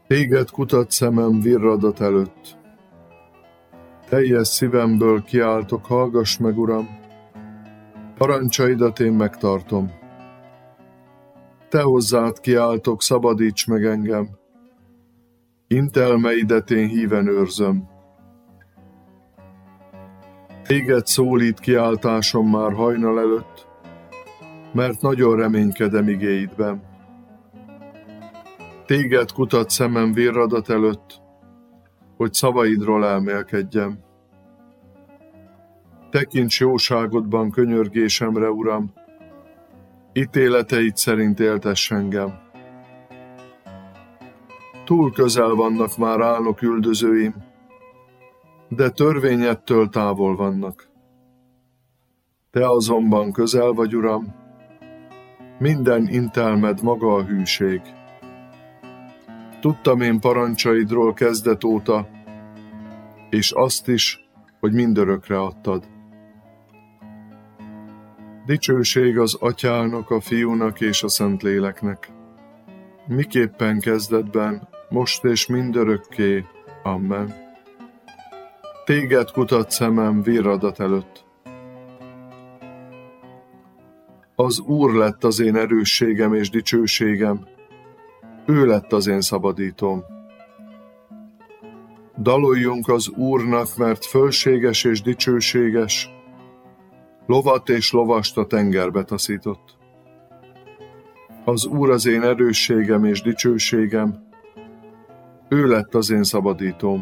Téged kutat szemem virradat előtt. Teljes szívemből kiáltok, hallgass meg, Uram! Parancsaidat én megtartom. Te hozzád kiáltok, szabadíts meg engem. Intelmeidet én híven őrzöm. Téged szólít kiáltásom már hajnal előtt, mert nagyon reménykedem igéidben. Téged kutat szemem virradat előtt, hogy szavaidról elmélkedjem. Tekints jóságodban könyörgésemre, Uram, ítéleteid szerint éltess engem. Túl közel vannak már álnok üldözőim, de törvényettől távol vannak. Te azonban közel vagy, Uram, minden intelmed maga a hűség. Tudtam én parancsaidról kezdet óta, és azt is, hogy mindörökre adtad. Dicsőség az Atyának, a Fiúnak és a Szentléleknek, miképpen kezdetben, most és mindörökké. Amen. Téged kutat szemem virradat előtt. Az Úr lett az én erősségem és dicsőségem, ő lett az én szabadítóm. Daloljunk az Úrnak, mert fölséges és dicsőséges, lovat és lovast a tengerbe taszított. Az Úr az én erősségem és dicsőségem, ő lett az én szabadítóm.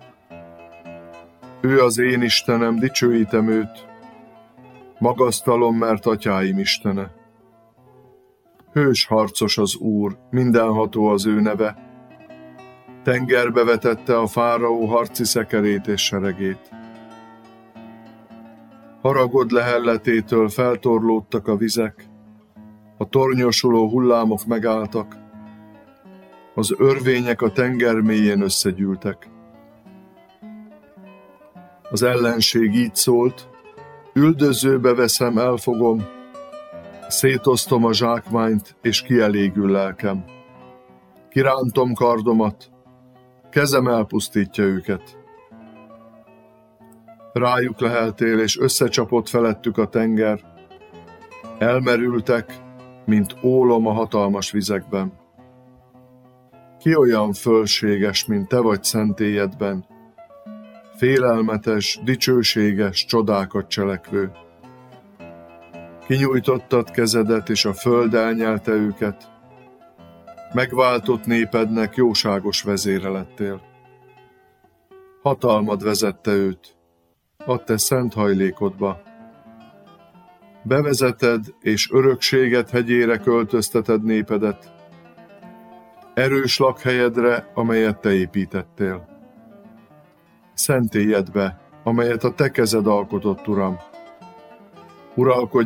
Ő az én Istenem, dicsőítem őt, magasztalom, mert atyáim Istene. Hős harcos az Úr, mindenható az ő neve, tengerbe vetette a fáraó harci szekerét és seregét. Haragod lehelletétől feltorlódtak a vizek, a tornyosuló hullámok megálltak, az örvények a tenger mélyén összegyűltek. Az ellenség így szólt, üldözőbe veszem, elfogom, szétosztom a zsákmányt, és kielégül lelkem. Kirántom kardomat, kezem elpusztítja őket. Rájuk leheltél, és összecsapott felettük a tenger. Elmerültek, mint ólom a hatalmas vizekben. Ki olyan fölséges, mint te vagy szentélyedben, félelmetes, dicsőséges, csodákat cselekvő. Kinyújtottad kezedet, és a föld elnyelte őket. Megváltott népednek jóságos vezére lettél. Hatalmad vezette őt a te szent hajlékodba. Bevezeted és örökséget hegyére költözteted népedet, erős lakhelyedre, amelyet te építettél. Szentélyedbe, amelyet a te kezed alkotott, Uram. Uralkodj